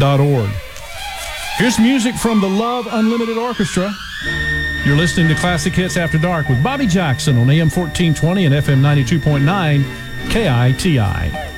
Here's music from the Love Unlimited Orchestra. You're listening to Classic Hits After Dark with Bobby Jackson on AM 1420 and FM 92.9 KITI.